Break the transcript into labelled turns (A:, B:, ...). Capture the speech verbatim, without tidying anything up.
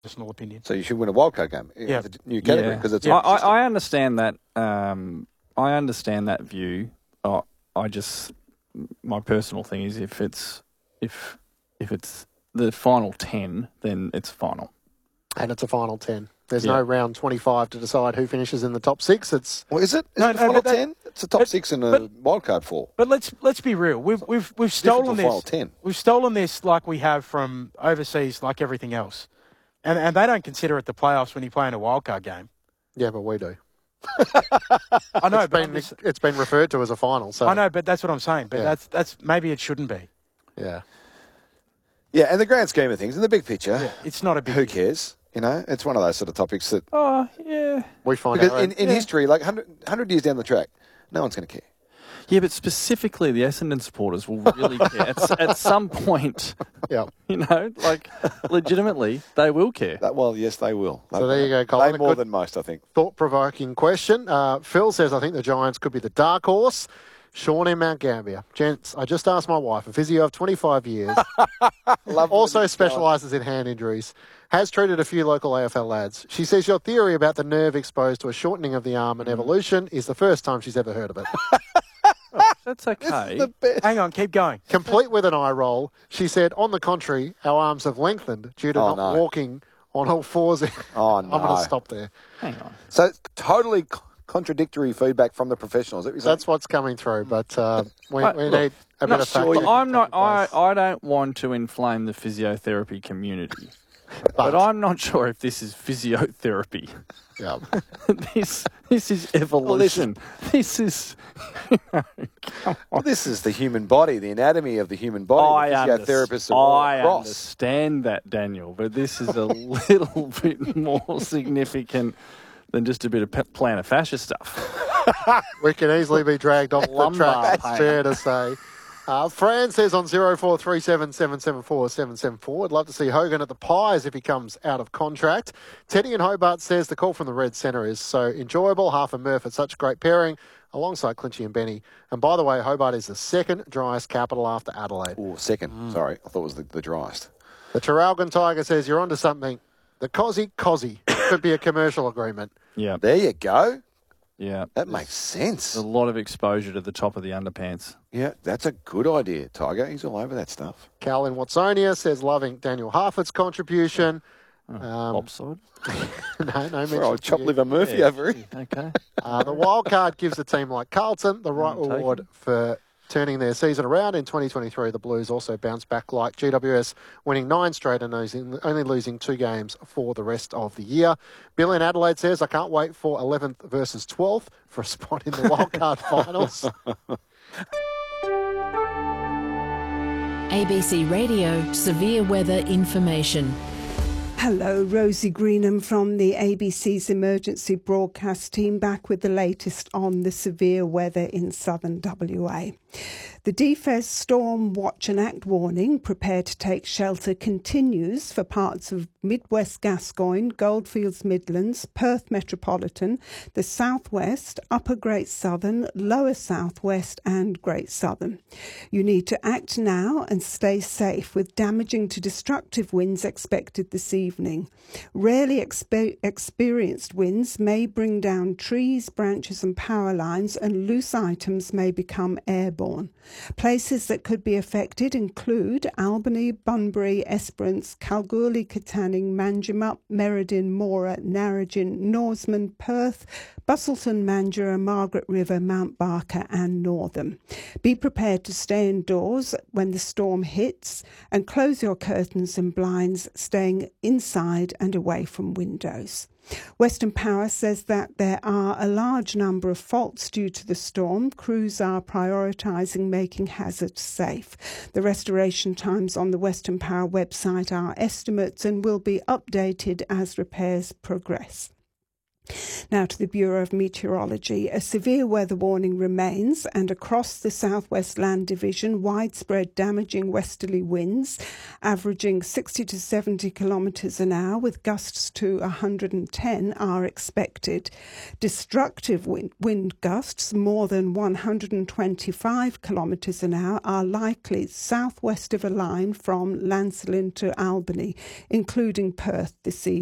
A: personal opinion.
B: So you should win a wildcard game.
A: Yeah.
B: It's a new category because
C: yeah.
B: it's.
C: I, I, I understand that. Um, I understand that view. Oh, I just my personal thing is if it's if if it's the final ten, then it's final.
D: And it's a final ten. There's
C: Yeah.
D: no round twenty-five to decide who finishes in the top six. It's
B: Well, is it? Is
A: No,
B: it a
A: no,
B: final
A: but that-
B: ten? It's a top
A: but-
B: six and a
A: but-
B: wildcard four.
A: But let's let's be real. We've we've we've
B: Different
A: stolen
B: to final
A: this.
B: ten.
A: We've stolen this like we have from overseas, like everything else, and and they don't consider it the playoffs when you play in a wildcard game.
D: yeah, but we do.
A: I know,
D: It's
A: but I'm
D: been
A: just-
D: it's been referred to as a final. So
A: I know, but that's what I'm saying. But
D: Yeah.
A: that's that's maybe it shouldn't be.
D: Yeah.
B: Yeah, in the grand scheme of things, in the big picture,
A: It's not a big.
B: who cares? You know, it's one of those sort of topics that
C: Oh yeah,
D: We find
B: because
D: out.
B: in, in history, like one hundred, one hundred years down the track, no one's going to care.
C: yeah. But specifically, the Essendon supporters will really care at, at some point.
D: yeah.
C: You know, like legitimately, they will care.
B: That, well, yes, they will.
D: So there you go, Colin.
B: They
D: A
B: more
D: good-
B: than most, I think.
D: Thought-provoking question. Uh, Phil says, I think the Giants could be the dark horse. Sean in Mount Gambier. Gents, I just asked my wife, a physio of twenty-five years, also specialises in hand injuries, has treated a few local A F L lads. She says your theory about the nerve exposed to a shortening of the arm and evolution is the first time she's ever heard of it.
C: That's okay.
B: The best.
A: Hang on, keep going.
D: Complete with an eye roll, she said, on the contrary, our arms have lengthened due to
B: Oh,
D: not
B: no.
D: walking on all fours.
B: Oh,
D: I'm going
B: no.
D: to stop there.
C: Hang on.
B: So it's totally c- contradictory feedback from the professionals. Is that what you're
D: That's what's coming through, but uh, we,
C: I-
D: we
C: look,
D: need a bit
C: Not
D: of
C: sure.
D: fact checking
C: I'm not.
D: taking
C: I,
D: place.
C: I don't want to inflame the physiotherapy community, but,
D: But-
C: I'm not sure if this is physiotherapy.
D: Yeah.
C: this this is evolution. this is. You know, come
B: Well,
C: on.
B: this is the human body, the anatomy of the human body.
C: I,
B: the
C: under-
B: physiotherapists are all
C: I
B: across.
C: understand that, Daniel, but this is a little bit more significant than just a bit of pe- plantar fascia stuff.
D: We can easily be dragged off the
C: Lumbar
D: track,
C: pain.
D: fair to say. Uh, Fran says on zero four three seven seven seven four seven seven four, I'd love to see Hogan at the Pies if he comes out of contract. Teddy in Hobart says the call from the Red Centre is so enjoyable. Half and Murph at such a great pairing alongside Clinchy and Benny. And by the way, Hobart is the second driest capital after Adelaide.
B: Oh, second. Sorry, I thought it was the, the driest.
D: The Traralgon Tiger says you're onto something. The Cozzy Cozzy could be a commercial agreement.
C: Yeah,
B: There you go.
C: yeah.
B: That makes sense.
C: A lot of exposure to the top of the underpants.
B: Yeah, that's a good idea, Tiger. He's all over that stuff.
D: Cal in Watsonia says loving Daniel Harford's contribution. Um,
C: Lopside.
D: no, no mention.
B: Poor old
D: for
B: chop
D: you.
B: liver Murphy over here.
C: Okay.
D: Uh, the wild card gives a team like Carlton the right
C: Mm, take
D: reward
C: it.
D: for turning their season around. In twenty twenty-three, the Blues also bounced back like G W S, winning nine straight and losing, only losing two games for the rest of the year. Bill in Adelaide says, I can't wait for eleventh versus twelfth for a spot in the wild card finals.
E: A B C Radio Severe Weather Information.
F: Hello, Rosie Greenham from the A B C's emergency broadcast team, back with the latest on the severe weather in southern W A. The D F E S Storm Watch and Act warning, prepare to take shelter, continues for parts of Midwest Gascoyne, Goldfields Midlands, Perth Metropolitan, the Southwest, Upper Great Southern, Lower Southwest and Great Southern. You need to act now and stay safe with damaging to destructive winds expected this evening. Rarely expe- experienced winds may bring down trees, branches and power lines, and loose items may become airborne. Places that could be affected include Albany, Bunbury, Esperance, Kalgoorlie, Katanning, Manjimup, Merredin, Mora, Narrogin, Norseman, Perth, Busselton, Mandurah, Margaret River, Mount Barker and Northam. Be prepared to stay indoors when the storm hits and close your curtains and blinds, staying inside and away from windows. Western Power says that there are a large number of faults due to the storm. Crews are prioritising making hazards safe. The restoration times on the Western Power website are estimates and will be updated as repairs progress. Now to the Bureau of Meteorology. A severe weather warning remains, and across the Southwest Land Division, widespread damaging westerly winds averaging sixty to seventy kilometres an hour with gusts to one hundred ten are expected. Destructive wind, wind gusts more than one hundred twenty-five kilometres an hour are likely southwest of a line from Lancelin to Albany, including Perth this evening.